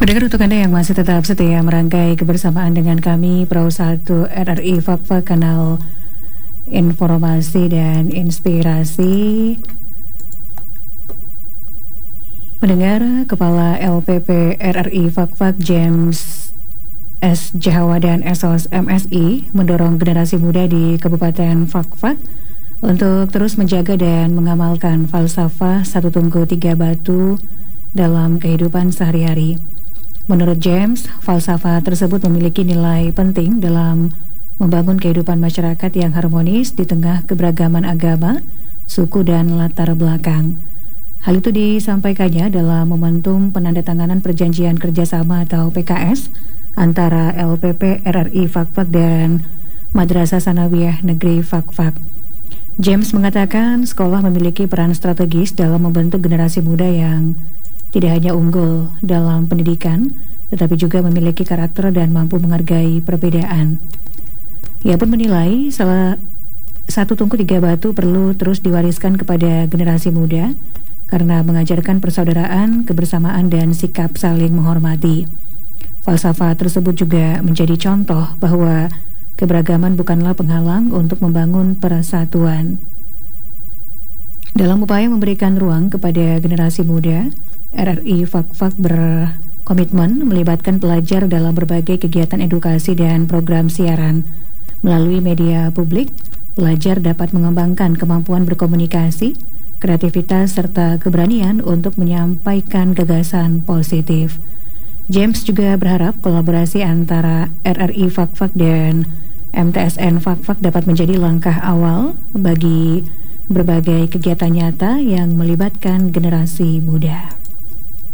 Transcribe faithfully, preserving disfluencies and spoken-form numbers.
Pendengar, untuk Anda yang masih tetap setia merangkai kebersamaan dengan kami, Perahu satu R R I Fakfa, kanal informasi dan inspirasi. Pendengar, Kepala L P P R R I Fakfa James S. Jahawa dan S O S M S I mendorong generasi muda di Kabupaten Fakfa untuk terus menjaga dan mengamalkan falsafah satu tungku tiga batu dalam kehidupan sehari-hari. Menurut James, falsafah tersebut memiliki nilai penting dalam membangun kehidupan masyarakat yang harmonis di tengah keberagaman agama, suku, dan latar belakang. Hal itu disampaikannya dalam momentum penandatanganan perjanjian kerjasama atau P K S antara L P P R R I Fakfak dan Madrasah Sanawiyah Negeri Fakfak. James mengatakan sekolah memiliki peran strategis dalam membentuk generasi muda yang tidak hanya unggul dalam pendidikan, tetapi juga memiliki karakter dan mampu menghargai perbedaan. Ia pun menilai salah satu tungku tiga batu perlu terus diwariskan kepada generasi muda karena mengajarkan persaudaraan, kebersamaan, dan sikap saling menghormati. Falsafah tersebut juga menjadi contoh bahwa keberagaman bukanlah penghalang untuk membangun persatuan. Dalam upaya memberikan ruang kepada generasi muda, R R I Fakfak berkomitmen melibatkan pelajar dalam berbagai kegiatan edukasi dan program siaran. Melalui media publik, pelajar dapat mengembangkan kemampuan berkomunikasi, kreativitas, serta keberanian untuk menyampaikan gagasan positif. James juga berharap kolaborasi antara R R I Fakfak dan M T S N Fakfak dapat menjadi langkah awal bagi berbagai kegiatan nyata yang melibatkan generasi muda.